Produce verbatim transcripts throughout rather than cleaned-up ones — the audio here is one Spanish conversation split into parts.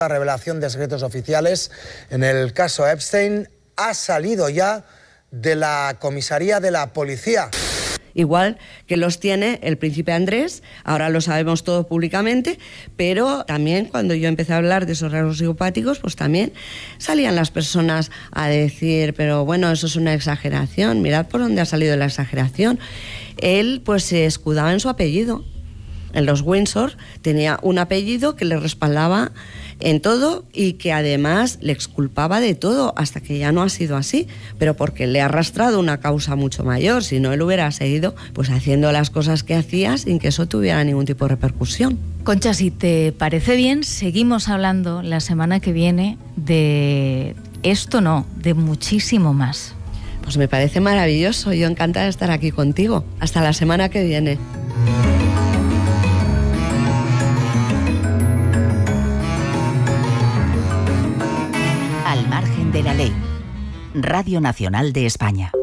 La revelación de secretos oficiales en el caso Epstein ha salido ya de la comisaría de la policía. Igual que los tiene el príncipe Andrés, ahora lo sabemos todo públicamente, pero también cuando yo empecé a hablar de esos rasgos psicopáticos, pues también salían las personas a decir, pero bueno, eso es una exageración, mirad por dónde ha salido la exageración. Él pues se escudaba en su apellido. En los Windsor tenía un apellido que le respaldaba en todo y que además le exculpaba de todo, hasta que ya no ha sido así, pero porque le ha arrastrado una causa mucho mayor. Si no, él hubiera seguido pues haciendo las cosas que hacía sin que eso tuviera ningún tipo de repercusión. Concha, si te parece bien, seguimos hablando la semana que viene de esto, no, de muchísimo más. Pues me parece maravilloso, yo encantada de estar aquí contigo. Hasta la semana que viene. Al margen de la ley. Radio Nacional de España.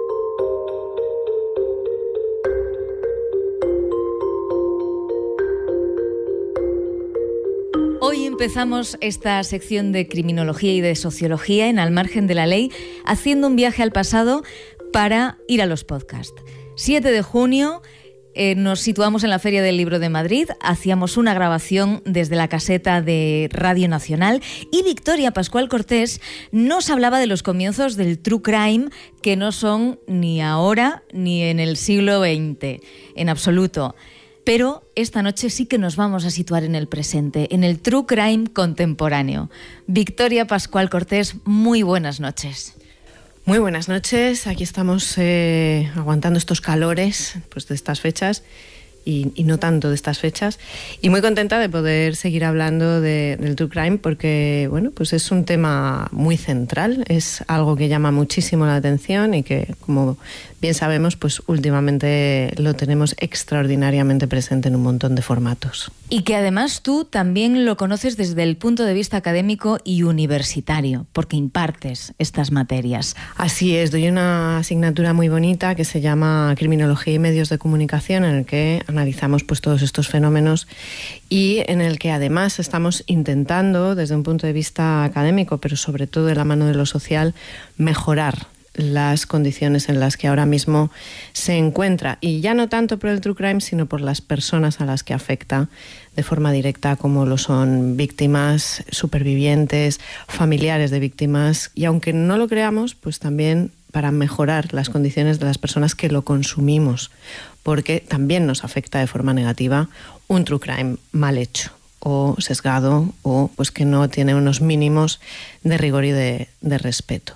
Hoy empezamos esta sección de criminología y de sociología en Al margen de la ley, haciendo un viaje al pasado para ir a los podcasts. siete de junio... Eh, nos situamos en la Feria del Libro de Madrid, hacíamos una grabación desde la caseta de Radio Nacional y Victoria Pascual Cortés nos hablaba de los comienzos del true crime, que no son ni ahora ni en el siglo veinte, en absoluto. Pero esta noche sí que nos vamos a situar en el presente, en el true crime contemporáneo. Victoria Pascual Cortés, muy buenas noches. Muy buenas noches, aquí estamos eh, aguantando estos calores pues, de estas fechas y, y no tanto de estas fechas, y muy contenta de poder seguir hablando de, del true crime porque bueno, pues es un tema muy central, es algo que llama muchísimo la atención y que, como bien sabemos, pues últimamente lo tenemos extraordinariamente presente en un montón de formatos. Y que además tú también lo conoces desde el punto de vista académico y universitario, porque impartes estas materias. Así es, doy una asignatura muy bonita que se llama Criminología y Medios de Comunicación, en el que analizamos pues todos estos fenómenos y en el que además estamos intentando, desde un punto de vista académico, pero sobre todo de la mano de lo social, mejorar las condiciones en las que ahora mismo se encuentra, y ya no tanto por el true crime, sino por las personas a las que afecta de forma directa, como lo son víctimas, supervivientes, familiares de víctimas, y aunque no lo creamos, pues también para mejorar las condiciones de las personas que lo consumimos, porque también nos afecta de forma negativa un true crime mal hecho o sesgado, o pues que no tiene unos mínimos de rigor y de, de respeto.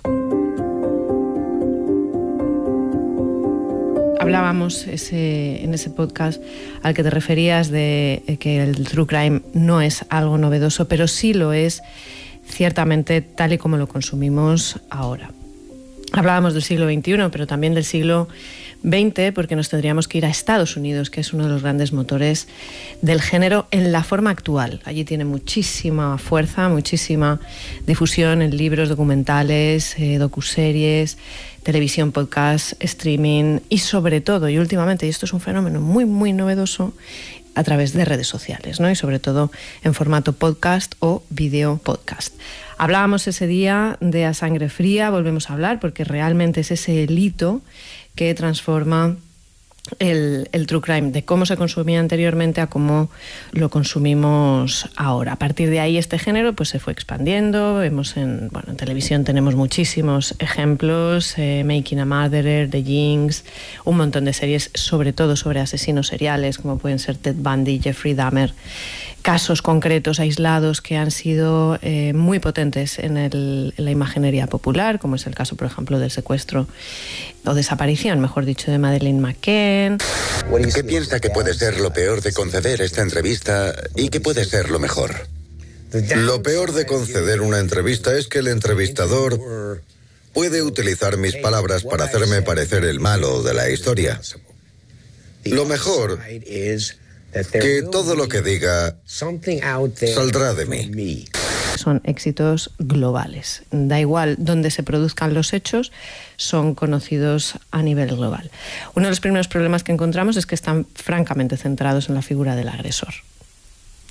Hablábamos ese, en ese podcast al que te referías de que el true crime no es algo novedoso, pero sí lo es ciertamente tal y como lo consumimos ahora. Hablábamos del siglo veintiuno, pero también del siglo veinte, porque nos tendríamos que ir a Estados Unidos, que es uno de los grandes motores del género en la forma actual. Allí tiene muchísima fuerza, muchísima difusión en libros, documentales, eh, docuseries, televisión, podcast, streaming y sobre todo, y últimamente, y esto es un fenómeno muy, muy novedoso, a través de redes sociales, ¿no? Y sobre todo en formato podcast o video podcast. Hablábamos ese día de A Sangre Fría, volvemos a hablar porque realmente es ese hito que transforma el, el true crime, de cómo se consumía anteriormente a cómo lo consumimos ahora. A partir de ahí este género pues se fue expandiendo. Vemos en, bueno, en televisión tenemos muchísimos ejemplos, eh, Making a Murderer, The Jinx, un montón de series, sobre todo sobre asesinos seriales como pueden ser Ted Bundy, Jeffrey Dahmer, casos concretos, aislados, que han sido eh, muy potentes en, el, en la imaginería popular, como es el caso, por ejemplo, del secuestro o desaparición, mejor dicho, de Madeleine McCann. ¿Qué piensa que puede ser lo peor de conceder esta entrevista y qué puede ser lo mejor? Lo peor de conceder una entrevista es que el entrevistador puede utilizar mis palabras para hacerme parecer el malo de la historia. Lo mejor es que todo lo que diga saldrá de mí. Son éxitos globales. Da igual dónde se produzcan los hechos, son conocidos a nivel global. Uno de los primeros problemas que encontramos es que están francamente centrados en la figura del agresor.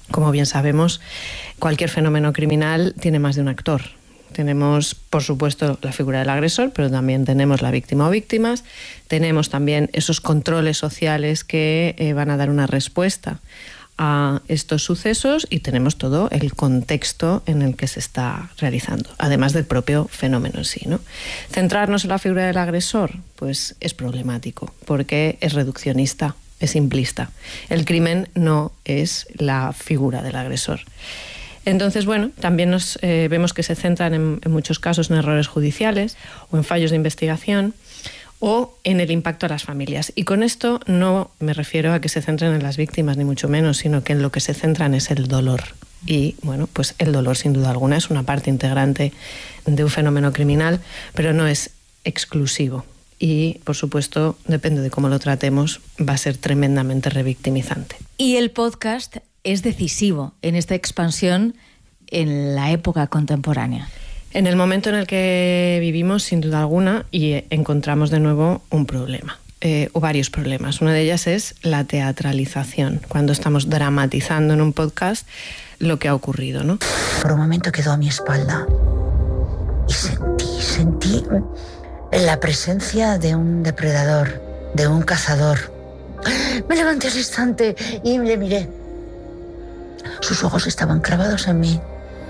Como bien sabemos, cualquier fenómeno criminal tiene más de un actor. Tenemos, por supuesto, la figura del agresor, pero también tenemos la víctima o víctimas. Tenemos también esos controles sociales que eh, van a dar una respuesta a estos sucesos y tenemos todo el contexto en el que se está realizando, además del propio fenómeno en sí, ¿no? Centrarnos en la figura del agresor, pues es problemático, porque es reduccionista, es simplista. El crimen no es la figura del agresor. Entonces, bueno, también nos eh, vemos que se centran en, en muchos casos en errores judiciales o en fallos de investigación o en el impacto a las familias. Y con esto no me refiero a que se centren en las víctimas, ni mucho menos, sino que en lo que se centran es el dolor. Y, bueno, pues el dolor, sin duda alguna, es una parte integrante de un fenómeno criminal, pero no es exclusivo. Y, por supuesto, depende de cómo lo tratemos, va a ser tremendamente revictimizante. Y el podcast es decisivo en esta expansión en la época contemporánea. En el momento en el que vivimos, sin duda alguna, y encontramos de nuevo un problema, eh, o varios problemas. Una de ellas es la teatralización, cuando estamos dramatizando en un podcast lo que ha ocurrido, ¿no? Por un momento quedó a mi espalda y sentí, sentí la presencia de un depredador, de un cazador. Me levanté al instante y le miré. Sus ojos estaban clavados en mí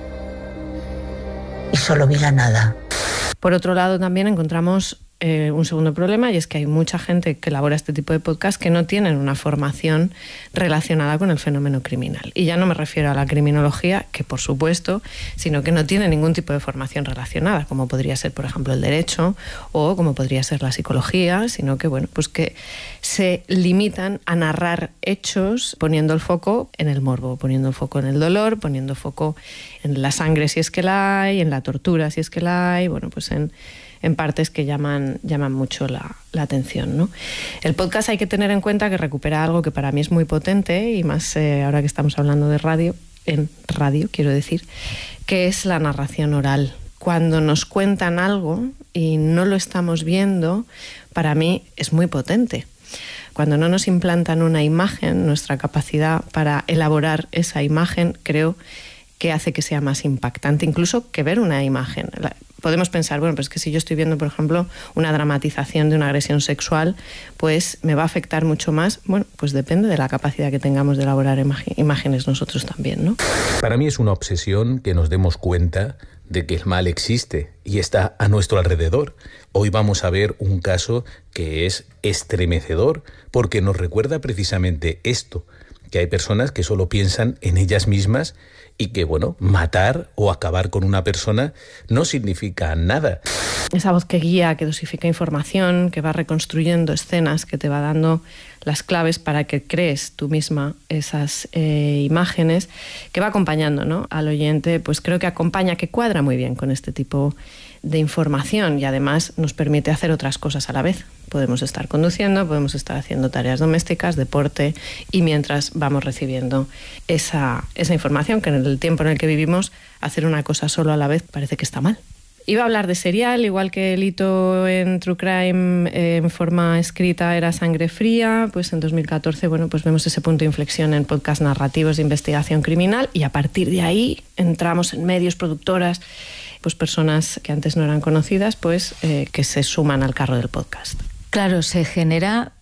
y solo vi la nada. Por otro lado, también encontramos eh, un segundo problema, y es que hay mucha gente que elabora este tipo de podcast que no tienen una formación relacionada con el fenómeno criminal. Y ya no me refiero a la criminología, que por supuesto, sino que no tienen ningún tipo de formación relacionada, como podría ser, por ejemplo, el derecho o como podría ser la psicología, sino que, bueno, pues que se limitan a narrar hechos poniendo el foco en el morbo, poniendo el foco en el dolor, poniendo foco en la sangre si es que la hay, en la tortura si es que la hay, bueno, pues en... en partes que llaman, llaman mucho la, la atención, ¿no? El podcast hay que tener en cuenta que recupera algo que para mí es muy potente, y más eh, ahora que estamos hablando de radio, en radio quiero decir, que es la narración oral. Cuando nos cuentan algo y no lo estamos viendo, para mí es muy potente. Cuando no nos implantan una imagen, nuestra capacidad para elaborar esa imagen, creo que hace que sea más impactante, incluso que ver una imagen. Podemos pensar, bueno, pues que si yo estoy viendo, por ejemplo, una dramatización de una agresión sexual, pues me va a afectar mucho más. Bueno, pues depende de la capacidad que tengamos de elaborar imágenes nosotros también, ¿no? Para mí es una obsesión que nos demos cuenta de que el mal existe y está a nuestro alrededor. Hoy vamos a ver un caso que es estremecedor porque nos recuerda precisamente esto, que hay personas que solo piensan en ellas mismas y que, bueno, matar o acabar con una persona no significa nada. Esa voz que guía, que dosifica información, que va reconstruyendo escenas, que te va dando las claves para que crees tú misma esas eh, imágenes, que va acompañando, ¿no?, al oyente, pues creo que acompaña, que cuadra muy bien con este tipo de información, y además nos permite hacer otras cosas a la vez. Podemos estar conduciendo, podemos estar haciendo tareas domésticas, deporte, y mientras vamos recibiendo esa, esa información, que en el tiempo en el que vivimos, hacer una cosa solo a la vez parece que está mal. Iba a hablar de serial, igual que el hito en True Crime eh, en forma escrita era Sangre Fría, pues en dos mil catorce, bueno, pues vemos ese punto de inflexión en podcast narrativos de investigación criminal, y a partir de ahí entramos en medios, productoras, pues personas que antes no eran conocidas, pues eh, que se suman al carro del podcast. Claro, se genera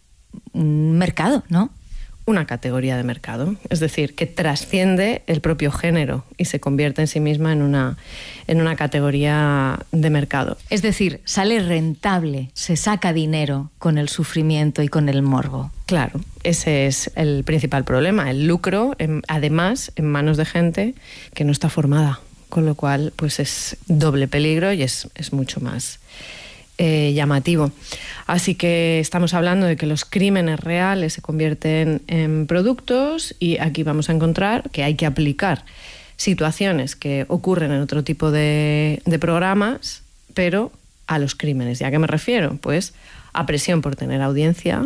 un mercado, ¿no? Una categoría de mercado, es decir, que trasciende el propio género y se convierte en sí misma en una, en una categoría de mercado. Es decir, sale rentable, se saca dinero con el sufrimiento y con el morbo. Claro, ese es el principal problema, el lucro, en, además, en manos de gente que no está formada, con lo cual pues es doble peligro y es, es mucho más Eh, llamativo. Así que estamos hablando de que los crímenes reales se convierten en productos, y aquí vamos a encontrar que hay que aplicar situaciones que ocurren en otro tipo de, de programas, pero a los crímenes. ¿Y a qué me refiero? Pues a presión por tener audiencia,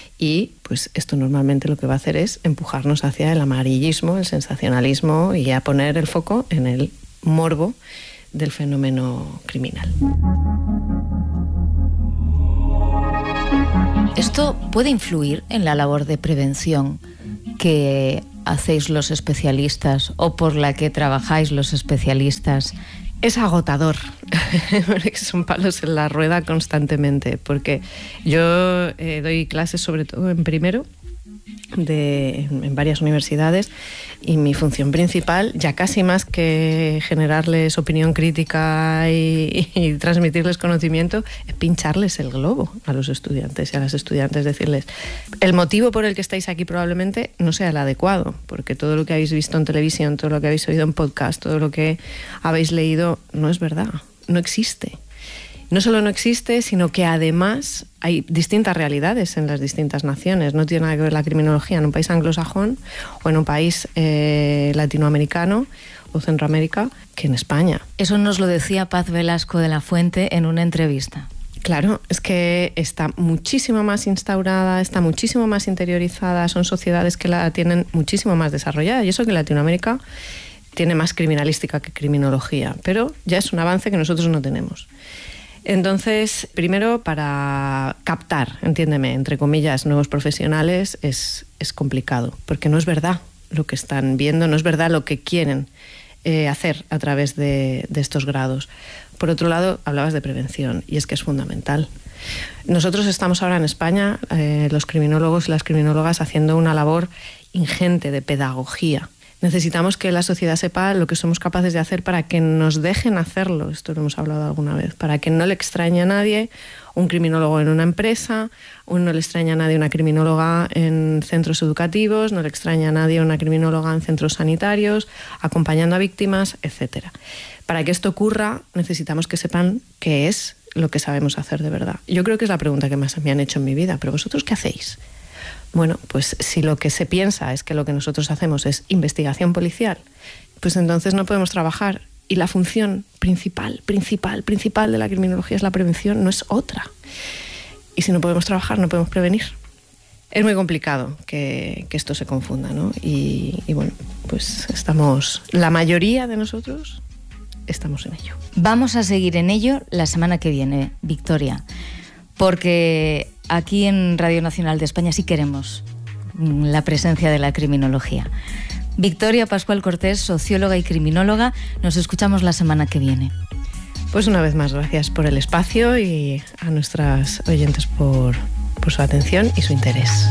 y pues esto normalmente lo que va a hacer es empujarnos hacia el amarillismo, el sensacionalismo, y a poner el foco en el morbo del fenómeno criminal. ¿Esto puede influir en la labor de prevención que hacéis los especialistas o por la que trabajáis los especialistas? Es agotador, son palos en la rueda constantemente, porque yo eh, doy clases sobre todo en primero, de, en varias universidades, y mi función principal, ya casi más que generarles opinión crítica y, y transmitirles conocimiento, es pincharles el globo a los estudiantes y a las estudiantes, decirles el motivo por el que estáis aquí probablemente no sea el adecuado, porque todo lo que habéis visto en televisión, todo lo que habéis oído en podcast, todo lo que habéis leído no es verdad, no existe. No solo no existe, sino que además hay distintas realidades en las distintas naciones. No tiene nada que ver la criminología en un país anglosajón o en un país eh, latinoamericano o Centroamérica que en España. Eso nos lo decía Paz Velasco de la Fuente en una entrevista. Claro, es que está muchísimo más instaurada, está muchísimo más interiorizada, son sociedades que la tienen muchísimo más desarrollada, y eso que Latinoamérica tiene más criminalística que criminología, pero ya es un avance que nosotros no tenemos. Entonces, primero, para captar, entiéndeme, entre comillas, nuevos profesionales es, es complicado, porque no es verdad lo que están viendo, no es verdad lo que quieren eh, hacer a través de, de estos grados. Por otro lado, hablabas de prevención, y es que es fundamental. Nosotros estamos ahora en España, eh, los criminólogos y las criminólogas, haciendo una labor ingente de pedagogía. Necesitamos que la sociedad sepa lo que somos capaces de hacer para que nos dejen hacerlo. Esto lo hemos hablado alguna vez. Para que no le extrañe a nadie un criminólogo en una empresa, no le extraña a nadie una criminóloga en centros educativos, no le extraña a nadie una criminóloga en centros sanitarios, acompañando a víctimas, etcétera. Para que esto ocurra, necesitamos que sepan qué es lo que sabemos hacer de verdad. Yo creo que es la pregunta que más me han hecho en mi vida. ¿Pero vosotros qué hacéis? Bueno, pues si lo que se piensa es que lo que nosotros hacemos es investigación policial, pues entonces no podemos trabajar. Y la función principal, principal, principal de la criminología es la prevención, no es otra. Y si no podemos trabajar, no podemos prevenir. Es muy complicado que, que esto se confunda, ¿no? Y, y bueno, pues estamos, la mayoría de nosotros estamos en ello. Vamos a seguir en ello la semana que viene, Victoria, porque aquí en Radio Nacional de España sí queremos la presencia de la criminología. Victoria Pascual Cortés, socióloga y criminóloga, nos escuchamos la semana que viene. Pues una vez más, gracias por el espacio y a nuestras oyentes por, por su atención y su interés.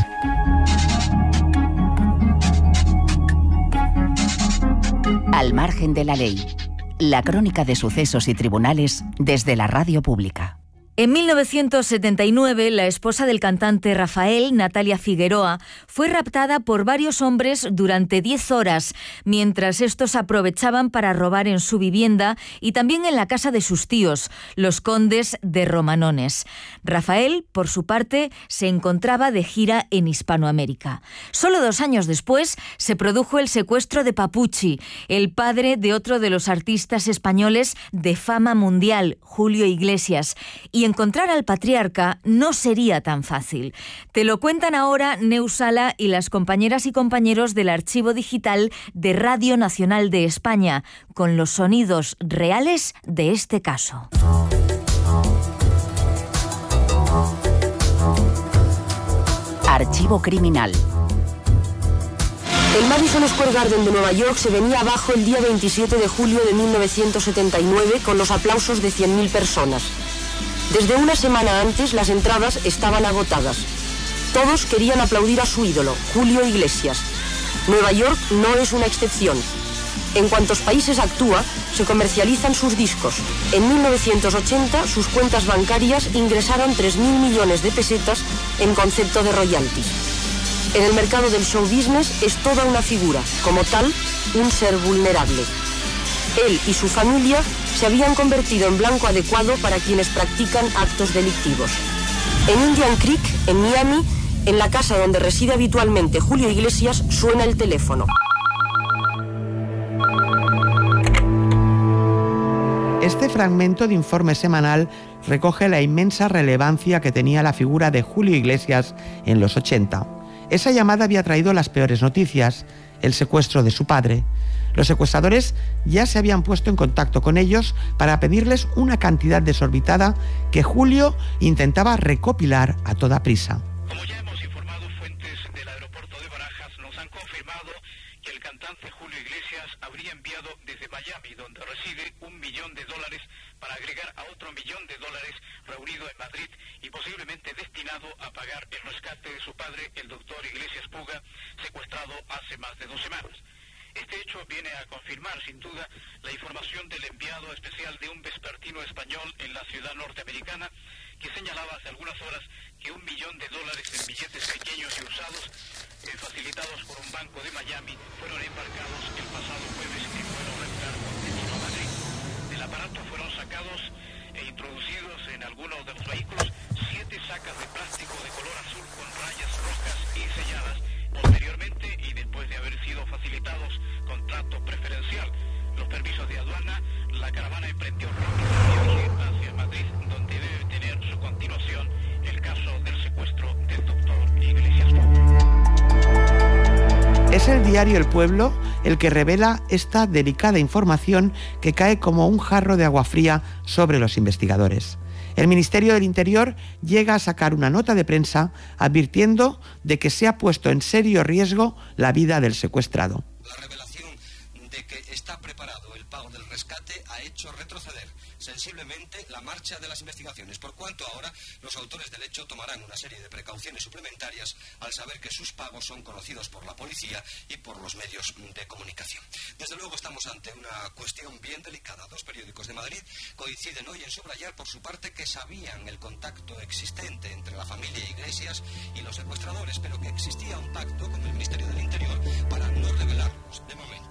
Al margen de la ley, la crónica de sucesos y tribunales desde la radio pública. En mil novecientos setenta y nueve, la esposa del cantante Rafael, Natalia Figueroa, fue raptada por varios hombres durante diez horas, mientras estos aprovechaban para robar en su vivienda y también en la casa de sus tíos, los condes de Romanones. Rafael, por su parte, se encontraba de gira en Hispanoamérica. Solo dos años después se produjo el secuestro de Papuchi, el padre de otro de los artistas españoles de fama mundial, Julio Iglesias, y encontrar al patriarca no sería tan fácil. Te lo cuentan ahora Neus Sala y las compañeras y compañeros del Archivo Digital de Radio Nacional de España, con los sonidos reales de este caso. Archivo Criminal. El Madison Square Garden de Nueva York se venía abajo el día veintisiete de julio de mil novecientos setenta y nueve con los aplausos de cien mil personas. Desde una semana antes las entradas estaban agotadas. Todos querían aplaudir a su ídolo, Julio Iglesias. Nueva York no es una excepción. En cuantos países actúa, se comercializan sus discos. En mil novecientos ochenta, sus cuentas bancarias ingresaron tres mil millones de pesetas en concepto de royalties. En el mercado del show business es toda una figura, como tal, un ser vulnerable. Él y su familia se habían convertido en blanco adecuado para quienes practican actos delictivos. En Indian Creek, en Miami, en la casa donde reside habitualmente Julio Iglesias, suena el teléfono. Este fragmento de informe semanal recoge la inmensa relevancia que tenía la figura de Julio Iglesias en los ochenta. Esa llamada había traído las peores noticias, el secuestro de su padre. Los secuestradores ya se habían puesto en contacto con ellos para pedirles una cantidad desorbitada que Julio intentaba recopilar a toda prisa. Como ya hemos informado, fuentes del aeropuerto de Barajas nos han confirmado habría enviado desde Miami, donde reside, un millón de dólares para agregar a otro millón de dólares reunido en Madrid y posiblemente destinado a pagar el rescate de su padre, el doctor Iglesias Puga, secuestrado hace más de dos semanas. Este hecho viene a confirmar, sin duda, la información del enviado especial de un vespertino español en la ciudad norteamericana, que señalaba hace algunas horas que un millón de dólares en billetes pequeños y usados, eh, facilitados por un banco de Miami, fueron embarcados el pasado jueves en vuelo regular con destino a Madrid. Del aparato fueron sacados e introducidos en algunos de los vehículos siete sacas de plástico de color azul con rayas rojas y selladas. Posteriormente, y después de haber sido facilitados con trato preferencial los permisos de aduana, la caravana emprendió rápido viaje hacia Madrid, donde debe tener su continuación el caso del secuestro del doctor Iglesias Puga. Es el diario El Pueblo el que revela esta delicada información que cae como un jarro de agua fría sobre los investigadores. El Ministerio del Interior llega a sacar una nota de prensa advirtiendo de que se ha puesto en serio riesgo la vida del secuestrado. La revelación de que está preparado el pago del rescate ha hecho retroceder sensiblemente la marcha de las investigaciones, por cuanto ahora los autores del hecho tomarán una serie de precauciones suplementarias al saber que sus pagos son conocidos por la policía y por los medios de comunicación. Desde luego estamos ante una cuestión bien delicada. Dos periódicos de Madrid coinciden hoy en subrayar por su parte que sabían el contacto existente entre la familia Iglesias y los secuestradores, pero que existía un pacto con el Ministerio del Interior para no revelarlos de momento.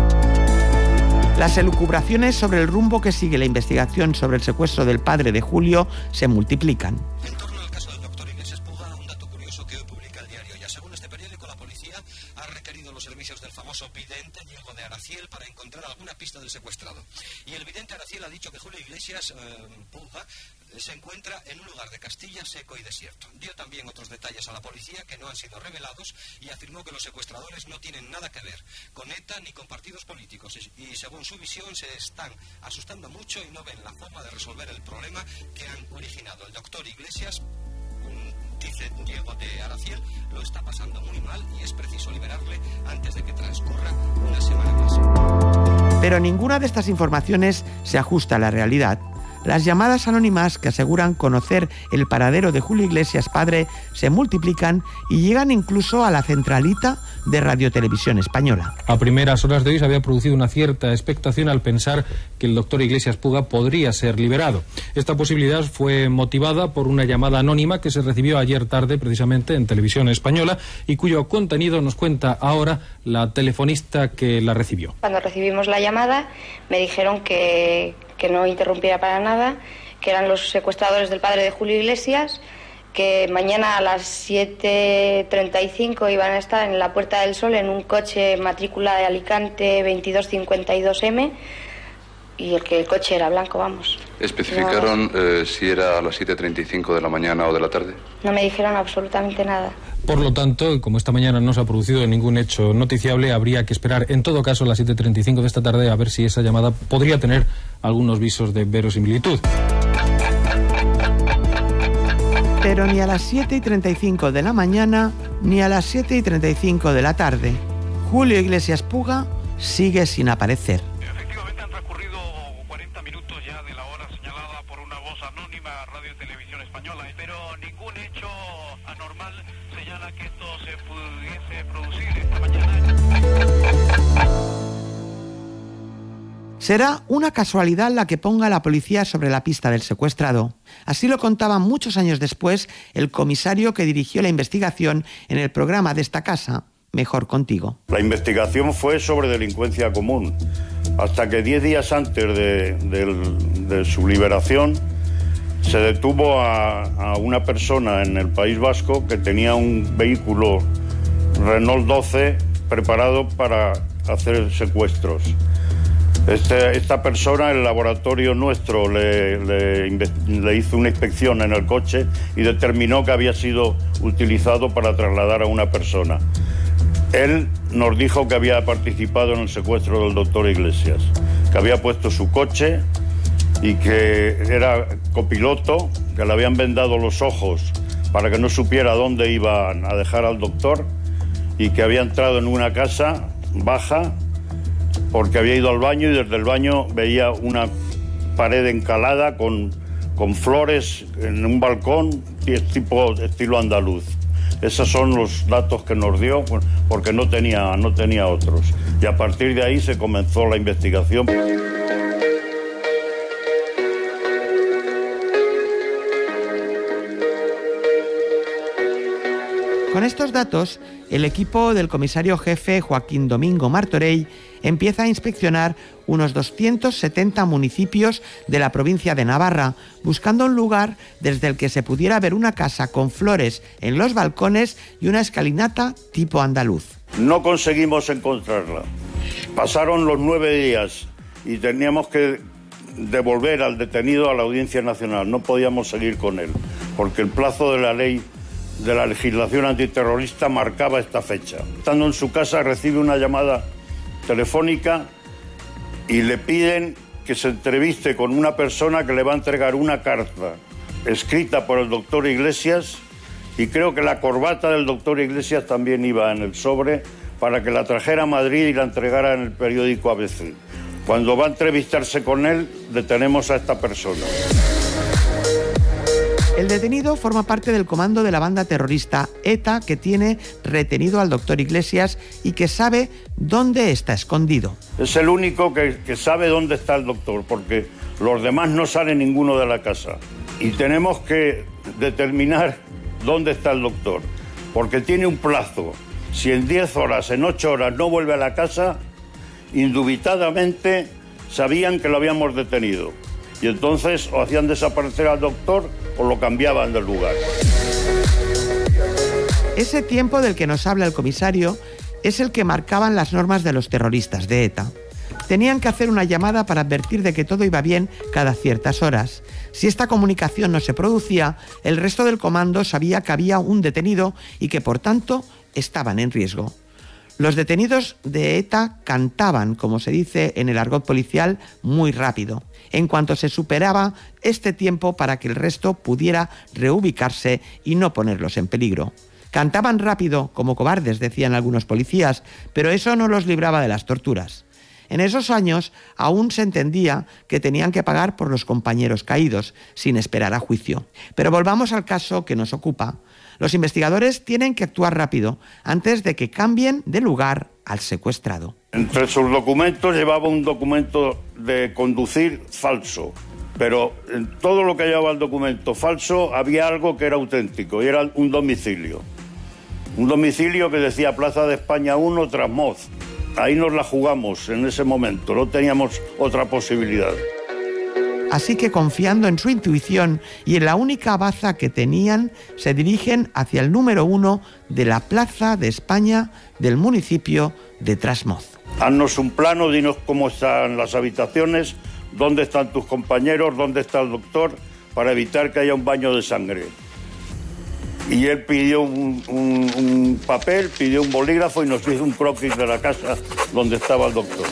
Las elucubraciones sobre el rumbo que sigue la investigación sobre el secuestro del padre de Julio se multiplican. En torno al caso del doctor Iglesias Puga, un dato curioso que hoy publica el diario Ya. Según este periódico, la policía ha requerido los servicios del famoso vidente Diego de Araciel para encontrar alguna pista del secuestrado. Y el vidente Araciel ha dicho que Julio Iglesias eh, Puga se encuentra en un lugar de Castilla seco y desierto. Dio también otros detalles a la policía que no han sido revelados y afirmó que los secuestradores no tienen nada que ver con ETA ni con partidos políticos y, según su visión, se están asustando mucho y no ven la forma de resolver el problema que han originado. El doctor Iglesias, dice Diego de Araciel, lo está pasando muy mal y es preciso liberarle antes de que transcurra una semana más. Pero ninguna de estas informaciones se ajusta a la realidad. Las llamadas anónimas que aseguran conocer el paradero de Julio Iglesias padre se multiplican y llegan incluso a la centralita de Radio Televisión Española. A primeras horas de hoy se había producido una cierta expectación al pensar que el doctor Iglesias Puga podría ser liberado. Esta posibilidad fue motivada por una llamada anónima que se recibió ayer tarde precisamente en Televisión Española y cuyo contenido nos cuenta ahora la telefonista que la recibió. Cuando recibimos la llamada me dijeron que... que no interrumpiera para nada, que eran los secuestradores del padre de Julio Iglesias, que mañana a las siete treinta y cinco iban a estar en la Puerta del Sol en un coche matrícula de Alicante veintidós cincuenta y dos eme y el que el coche era blanco, vamos. ¿Especificaron no, eh, si era a las siete treinta y cinco de la mañana o de la tarde? No me dijeron absolutamente nada. Por lo tanto, como esta mañana no se ha producido ningún hecho noticiable, habría que esperar en todo caso a las siete treinta y cinco de esta tarde a ver si esa llamada podría tener algunos visos de verosimilitud. Pero ni a las siete y treinta y cinco de la mañana ni a las siete y treinta y cinco de la tarde, Julio Iglesias Puga sigue sin aparecer. Efectivamente han transcurrido cuarenta minutos ya de la hora señalada por una voz anónima a Radio Televisión Española, pero ningún hecho anormal señala que esto se pudiese producir esta mañana. Será una casualidad la que ponga a la policía sobre la pista del secuestrado. Así lo contaba muchos años después el comisario que dirigió la investigación en el programa de esta casa, Mejor Contigo. La investigación fue sobre delincuencia común, hasta que diez días antes de, de, de su liberación se detuvo a, a una persona en el País Vasco que tenía un vehículo Renault doce preparado para hacer secuestros. Este, esta persona, el laboratorio nuestro, le, le, le hizo una inspección en el coche y determinó que había sido utilizado para trasladar a una persona. Él nos dijo que había participado en el secuestro del doctor Iglesias, que había puesto su coche y que era copiloto, que le habían vendado los ojos para que no supiera dónde iban a dejar al doctor y que había entrado en una casa baja porque había ido al baño y desde el baño veía una pared encalada con, con flores en un balcón tipo estilo andaluz. Esos son los datos que nos dio, porque no tenía, no tenía otros. Y a partir de ahí se comenzó la investigación. Con estos datos, el equipo del comisario jefe Joaquín Domingo Martorell empieza a inspeccionar unos doscientos setenta municipios de la provincia de Navarra, buscando un lugar desde el que se pudiera ver una casa con flores en los balcones y una escalinata tipo andaluz. No conseguimos encontrarla. Pasaron los nueve días y teníamos que devolver al detenido a la Audiencia Nacional. No podíamos seguir con él, porque el plazo de la ley de la legislación antiterrorista marcaba esta fecha. Estando en su casa recibe una llamada telefónica y le piden que se entreviste con una persona que le va a entregar una carta escrita por el doctor Iglesias, y creo que la corbata del doctor Iglesias también iba en el sobre, para que la trajera a Madrid y la entregara en el periódico A B C. Cuando va a entrevistarse con él, detenemos a esta persona. El detenido forma parte del comando de la banda terrorista ETA, que tiene retenido al doctor Iglesias y que sabe dónde está escondido. Es el único que, que sabe dónde está el doctor, porque los demás no salen ninguno de la casa. Y tenemos que determinar dónde está el doctor, porque tiene un plazo. Si en diez horas, en ocho horas no vuelve a la casa, indubitadamente sabían que lo habíamos detenido. Y entonces o hacían desaparecer al doctor o lo cambiaban del lugar. Ese tiempo del que nos habla el comisario es el que marcaban las normas de los terroristas de ETA. Tenían que hacer una llamada para advertir de que todo iba bien cada ciertas horas. Si esta comunicación no se producía, el resto del comando sabía que había un detenido y que, por tanto, estaban en riesgo. Los detenidos de ETA cantaban, como se dice en el argot policial, muy rápido, en cuanto se superaba este tiempo para que el resto pudiera reubicarse y no ponerlos en peligro. Cantaban rápido, como cobardes, decían algunos policías, pero eso no los libraba de las torturas. En esos años aún se entendía que tenían que pagar por los compañeros caídos, sin esperar a juicio. Pero volvamos al caso que nos ocupa. Los investigadores tienen que actuar rápido antes de que cambien de lugar al secuestrado. Entre sus documentos llevaba un documento de conducir falso, pero en todo lo que llevaba el documento falso había algo que era auténtico, y era un domicilio. Un domicilio que decía Plaza de España uno, Trasmoz. Ahí nos la jugamos en ese momento, no teníamos otra posibilidad. Así que, confiando en su intuición y en la única baza que tenían, se dirigen hacia el número uno de la Plaza de España del municipio de Trasmoz. Haznos un plano, dinos cómo están las habitaciones, dónde están tus compañeros, dónde está el doctor, para evitar que haya un baño de sangre. Y él pidió un, un, un papel, pidió un bolígrafo y nos hizo un croquis de la casa donde estaba el doctor.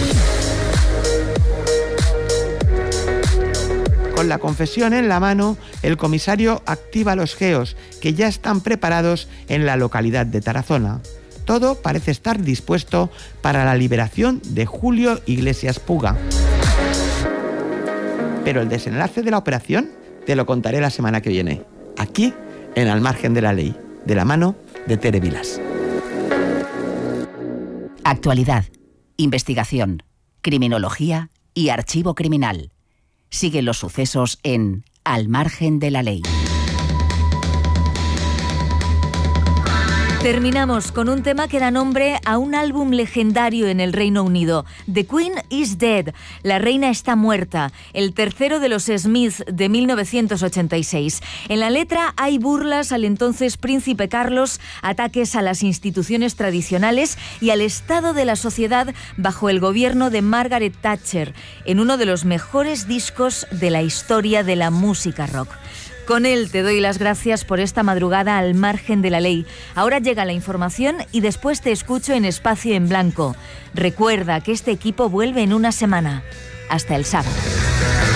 Con la confesión en la mano, el comisario activa los geos, que ya están preparados en la localidad de Tarazona. Todo parece estar dispuesto para la liberación de Julio Iglesias Puga. Pero el desenlace de la operación te lo contaré la semana que viene, aquí en Al Margen de la Ley, de la mano de Tere Vilas. Actualidad, investigación, criminología y archivo criminal. Sigue los sucesos en Al Margen de la Ley. Terminamos con un tema que da nombre a un álbum legendario en el Reino Unido, The Queen is Dead, La Reina está muerta, el tercero de los Smith de mil novecientos ochenta y seis. En la letra hay burlas al entonces príncipe Carlos, ataques a las instituciones tradicionales y al estado de la sociedad bajo el gobierno de Margaret Thatcher, en uno de los mejores discos de la historia de la música rock. Con él te doy las gracias por esta madrugada al margen de la ley. Ahora llega la información y después te escucho en Espacio en Blanco. Recuerda que este equipo vuelve en una semana. Hasta el sábado.